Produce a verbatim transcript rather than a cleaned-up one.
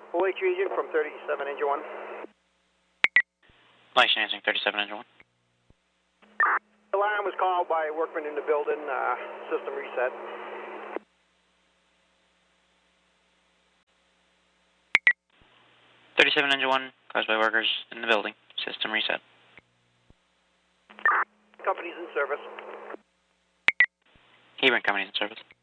Lake Region from thirty-seven Engine one. Light answering thirty-seven Engine one. Alarm was called by a workman in the building, uh, system reset. thirty-seven Engine one, caused by workers in the building, system reset. Company's in service. Hebron Company's in service.